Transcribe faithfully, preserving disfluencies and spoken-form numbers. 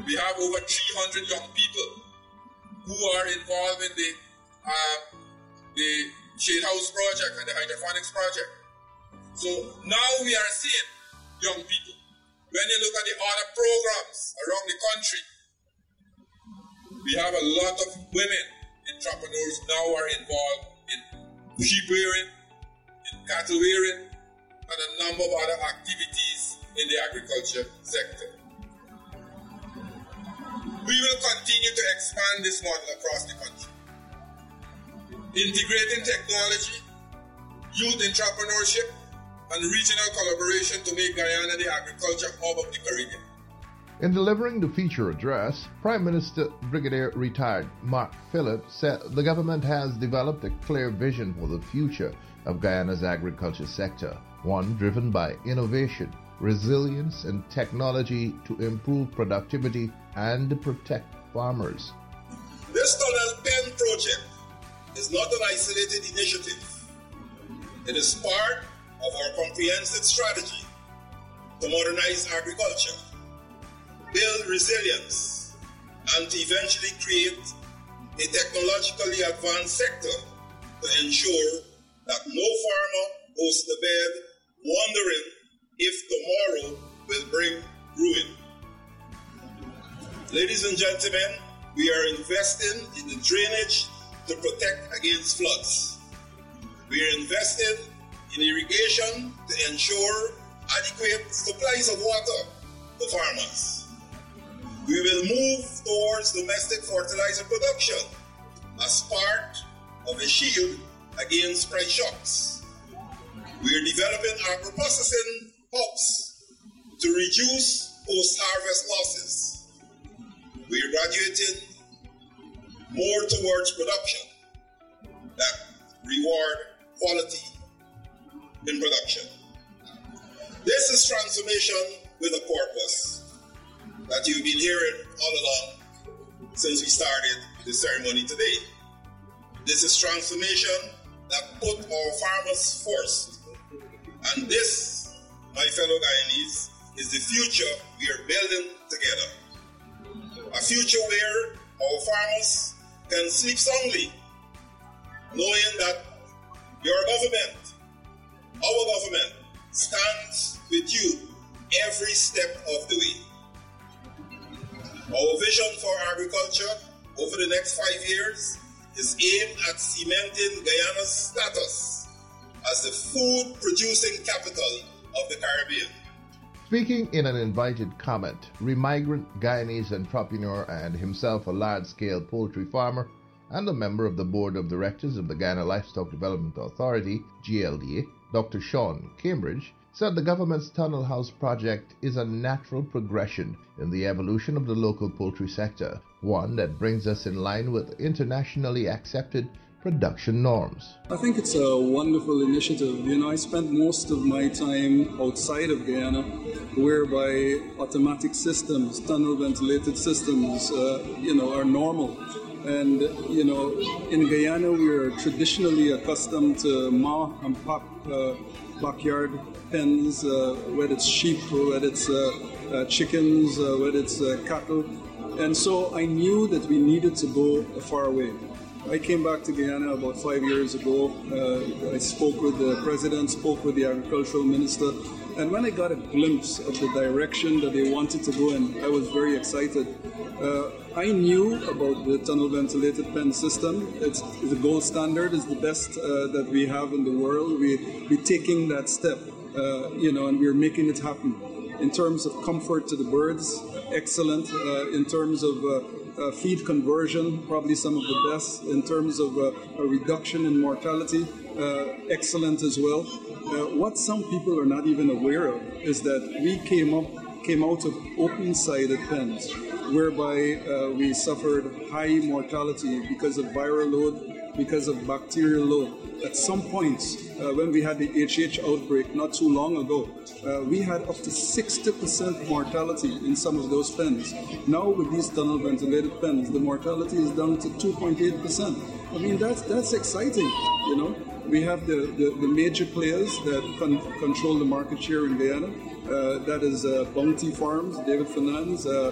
We have over three hundred young people who are involved in the, uh, the Shade House project and the hydroponics project. So now we are seeing young people. When you look at the other programs around the country, we have a lot of women entrepreneurs now are involved in sheep rearing, in cattle rearing, and a number of other activities in the agriculture sector. We will continue to expand this model across the country, integrating technology, youth entrepreneurship, and regional collaboration to make Guyana the agriculture hub of the Caribbean. In delivering the feature address, Prime Minister Brigadier Retired Mark Phillips said the government has developed a clear vision for the future of Guyana's agriculture sector, one driven by innovation, resilience, and technology to improve productivity and protect farmers. This Tunnel Pen project is not an isolated initiative. It is part of our comprehensive strategy to modernize agriculture, build resilience, and to eventually create a technologically advanced sector to ensure that no farmer goes to bed wondering if tomorrow will bring ruin. Ladies and gentlemen, we are investing in the drainage to protect against floods. We are investing in irrigation to ensure adequate supplies of water to farmers. We will move towards domestic fertilizer production as part of a shield against price shocks. We are developing agro-processing hubs to reduce post-harvest losses. We are graduating more towards production that reward quality in production. This is transformation with a purpose that you've been hearing all along since we started the ceremony today. This is transformation that put our farmers first. And this, my fellow Guyanese, is the future we are building together. A future where our farmers can sleep soundly, knowing that your government, our government, stands with you every step of the way. Our vision for agriculture over the next five years is aimed at cementing Guyana's status as the food-producing capital of the Caribbean. Speaking in an invited comment, Remigrant Guyanese entrepreneur and himself a large-scale poultry farmer and a member of the Board of Directors of the Guyana Livestock Development Authority, G L D A, Doctor Sean Cambridge, said the government's Tunnel House project is a natural progression in the evolution of the local poultry sector, one that brings us in line with internationally accepted production norms. I think it's a wonderful initiative. You know, I spent most of my time outside of Guyana, whereby automatic systems, tunnel ventilated systems, uh, you know, are normal. And, you know, in Guyana, we are traditionally accustomed to ma and pop uh, backyard pens, uh, whether it's sheep, whether it's uh, uh, chickens, uh, whether it's uh, cattle. And so I knew that we needed to go a far way. I came back to Guyana about five years ago. Uh, I spoke with the president, spoke with the agricultural minister, and when I got a glimpse of the direction that they wanted to go in, I was very excited. Uh, I knew about the tunnel ventilated pen system. It's the gold standard, is the best uh, that we have in the world. We, we're taking that step, uh, you know, and we're making it happen. In terms of comfort to the birds, excellent. Uh, in terms of uh, Uh, feed conversion, probably some of the best. In terms of uh, a reduction in mortality, uh, excellent as well. Uh, what some people are not even aware of is that we came up, came out of open-sided pens, whereby uh, we suffered high mortality because of viral load, because of bacterial load. At some points, uh, when we had the H H outbreak not too long ago, uh, we had up to sixty percent mortality in some of those pens. Now with these tunnel ventilated pens, the mortality is down to two point eight percent. I mean, that's that's exciting, you know. We have the, the, the major players that con control the market share in Guyana. Uh, that is uh, Bounty Farms, David Fernandez, uh,